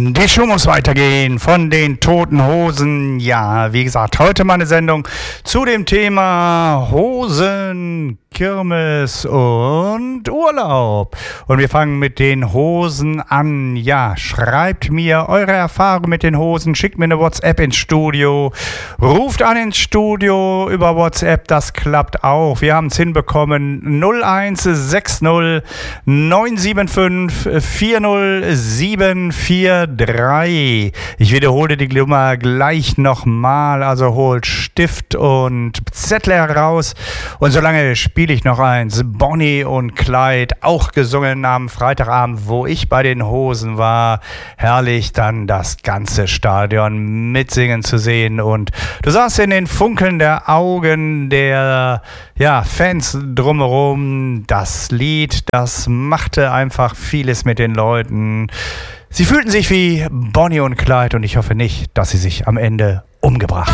Die Show muss weitergehen von den Toten Hosen. Ja, wie gesagt, heute mal eine Sendung zu dem Thema Hosen, Kirmes und Urlaub. Und wir fangen mit den Hosen an. Ja, schreibt mir eure Erfahrungen mit den Hosen, schickt mir eine WhatsApp ins Studio, ruft an ins Studio über WhatsApp, das klappt auch. Wir haben es hinbekommen, 0160 975 40743. Ich wiederhole die Nummer gleich nochmal, also holt Stift und Zettel heraus und solange spiele ich noch eins. Bonnie und Clyde, auch gesungen am Freitagabend, wo ich bei den Hosen war. Herrlich, dann das ganze Stadion mitsingen zu sehen und du sahst in den Funkeln der Augen der Fans drumherum, das Lied, das machte einfach vieles mit den Leuten. Sie fühlten sich wie Bonnie und Clyde und ich hoffe nicht, dass sie sich am Ende umgebracht